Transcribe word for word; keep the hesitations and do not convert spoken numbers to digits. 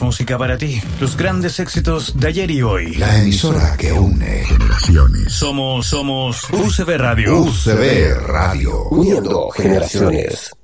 música para ti. Los grandes éxitos de ayer y hoy. La emisora que une generaciones. Somos, somos U C B Radio. U C B Radio. Uniendo generaciones.